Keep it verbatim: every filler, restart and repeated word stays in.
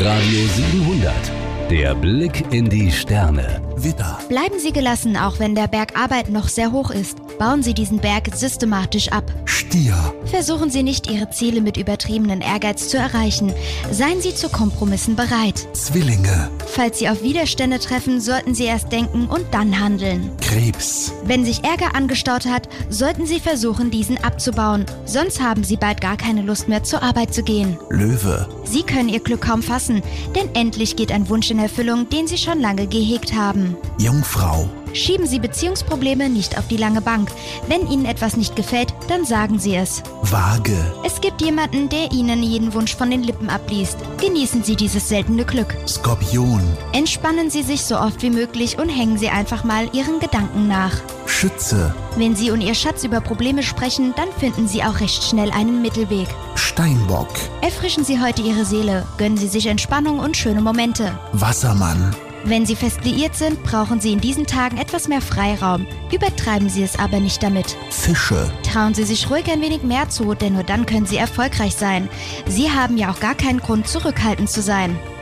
Radio siebenhundert. Der Blick in die Sterne. Widder. Bleiben Sie gelassen, auch wenn der Berg Arbeit noch sehr hoch ist. Bauen Sie diesen Berg systematisch ab. Stier. Versuchen Sie nicht, Ihre Ziele mit übertriebenen Ehrgeiz zu erreichen. Seien Sie zu Kompromissen bereit. Zwillinge. Falls Sie auf Widerstände treffen, sollten Sie erst denken und dann handeln. Krebs. Wenn sich Ärger angestaut hat, sollten Sie versuchen, diesen abzubauen. Sonst haben Sie bald gar keine Lust mehr, zur Arbeit zu gehen. Löwe. Sie können Ihr Glück kaum fassen, denn endlich geht ein Wunsch in Erfüllung, den Sie schon lange gehegt haben. Jungfrau. Schieben Sie Beziehungsprobleme nicht auf die lange Bank. Wenn Ihnen etwas nicht gefällt, dann sagen Sie es. Waage. Es gibt jemanden, der Ihnen jeden Wunsch von den Lippen abliest. Genießen Sie dieses seltene Glück. Skorpion. Entspannen Sie sich so oft wie möglich und hängen Sie einfach mal Ihren Gedanken nach. Schütze. Wenn Sie und Ihr Schatz über Probleme sprechen, dann finden Sie auch recht schnell einen Mittelweg. Steinbock. Erfrischen Sie heute Ihre Seele, gönnen Sie sich Entspannung und schöne Momente. Wassermann. Wenn Sie fest liiert sind, brauchen Sie in diesen Tagen etwas mehr Freiraum. Übertreiben Sie es aber nicht damit. Fische. Trauen Sie sich ruhig ein wenig mehr zu, denn nur dann können Sie erfolgreich sein. Sie haben ja auch gar keinen Grund, zurückhaltend zu sein.